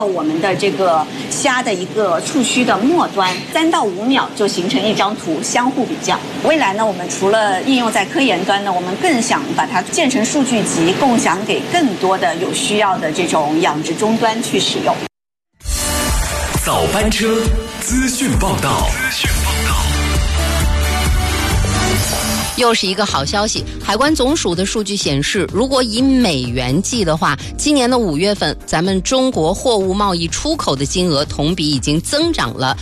我们的这个虾的一个触须的末端，3到5秒就形成一张图，相互比较。未来呢，我们除了应用在科研端呢，我们更想把它建成数据集，共享给更多的有需要的这种养殖终端去使用。 早班车资讯报道。 又是一个好消息，海关总署的数据显示，如果以美元计的话，今年的5月份，咱们中国货物贸易出口的金额同比已经增长了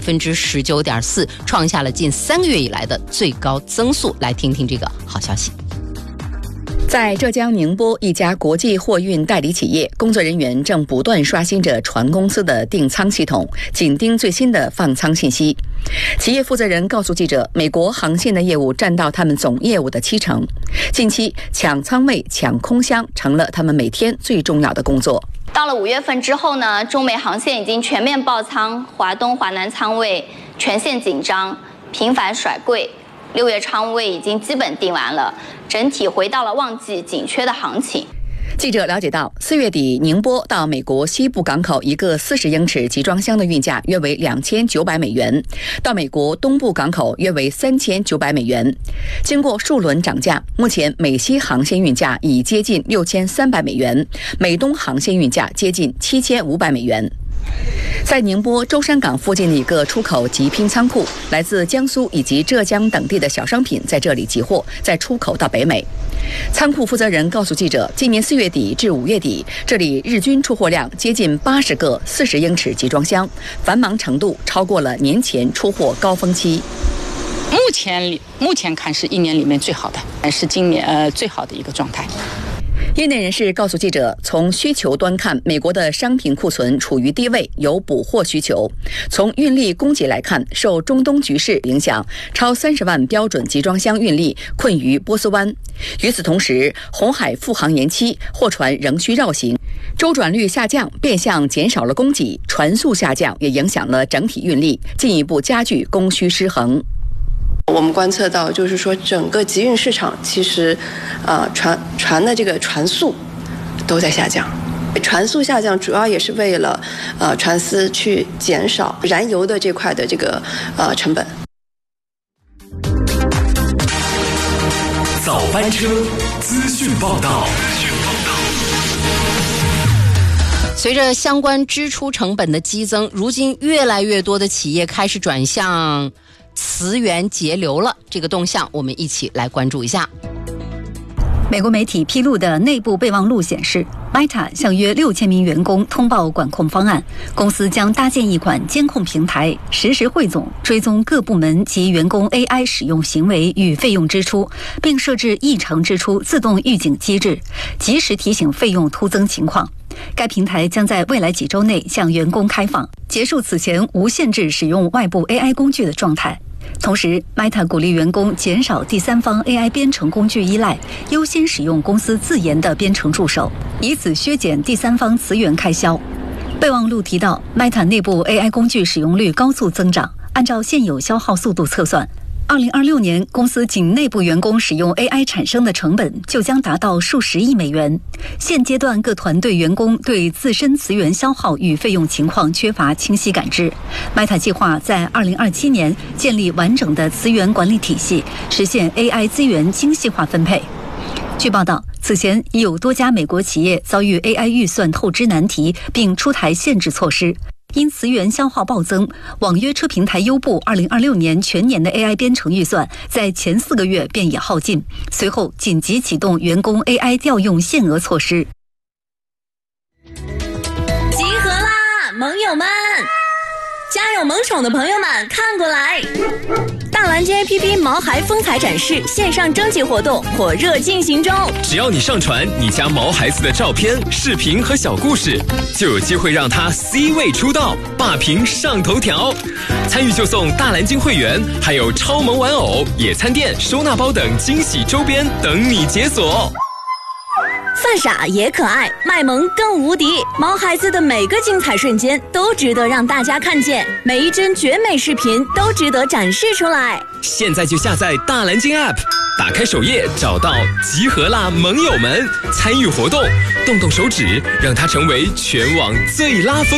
19.4%，创下了近3个月以来的最高增速。来听听这个好消息。 在浙江宁波一家国际货运代理企业，工作人员正不断刷新着船公司的订仓系统，紧盯最新的放仓信息。企业负责人告诉记者，美国航线的业务占到他们总业务的70%。近期抢仓位、抢空箱成了他们每天最重要的工作。 到了5月份之后呢，中美航线已经全面爆仓，华东、华南仓位全线紧张，频繁甩柜。6月仓位已经基本定完了，整体回到了旺季紧缺的行情。 记者了解到，4月底宁波到美国西部港口一个40英尺集装箱的运价约为2900美元，到美国东部港口约为3900美元。经过数轮涨价，目前美西航线运价已接近6300美元，美东航线运价接近7500美元。在宁波舟山港附近的一个出口集拼仓库，来自江苏以及浙江等地的小商品在这里集货，再出口到北美。仓库负责人告诉记者，今年4月底至5月底，这里日均出货量接近80个40英尺集装箱，繁忙程度超过了年前出货高峰期。 目前看是1年里面最好的，是今年最好的一个状态。 业内人士告诉记者，从需求端看，美国的商品库存处于低位，有补货需求。从运力供给来看，受中东局势影响，超30万标准集装箱运力困于波斯湾。与此同时，红海复航延期，货船仍需绕行，周转率下降，变相减少了供给，船速下降也影响了整体运力，进一步加剧供需失衡。 我们观测到，就是说整个集运市场其实，船的这个船速都在下降。船速下降主要也是为了船司去减少燃油的这块的这个成本。 早班车资讯报道。 随着相关支出成本的激增，如今越来越多的企业开始转向磁源节流了，这个动向我们一起来关注一下。 美国媒体披露的内部备忘录显示， Meta 向约6000名员工通报管控方案，公司将搭建一款监控平台，实时汇总追踪各部门及员工 AI 使用行为与费用支出，并设置异常支出自动预警机制，及时提醒费用突增情况。该平台将在未来几周内向员工开放，结束此前无限制使用外部 AI 工具的状态。同时 Meta 鼓励员工减少第三方 AI 编程工具依赖，优先使用公司自研的编程助手，以此削减第三方磁源开销。备忘录提到， Meta 内部 AI 工具使用率高速增长，按照现有消耗速度测算，2026年公司仅内部员工使用 AI 产生的成本就将达到数十亿美元。现阶段各团队员工对自身资源消耗与费用情况缺乏清晰感知。Meta 计划在2027年建立完整的资源管理体系，实现 AI 资源精细化分配。据报道，此前已有多家美国企业遭遇 AI 预算透支难题，并出台限制措施。因磁源消耗暴增，网约车平台优步2026年全年的 AI 编程预算在前4个月便已耗尽，随后紧急启动员工 AI 调用限额措施。 集合啦，盟友们！家有萌宠的朋友们看过来！大蓝鲸 APP 毛孩风采展示线上征集活动火热进行中， 只要你上传你家毛孩子的照片、视频和小故事，就有机会让他 C 位出道，霸屏上头条。参与就送大蓝鲸会员，还有超萌玩偶、野餐垫、收纳包等惊喜周边等你解锁。 犯傻也可爱，卖萌更无敌。毛孩子的每个精彩瞬间都值得让大家看见，每一帧绝美视频都值得展示出来。 现在就下载大蓝鲸 App， 打开首页找到集合啦盟友们，参与活动，动动手指，让它成为全网最拉风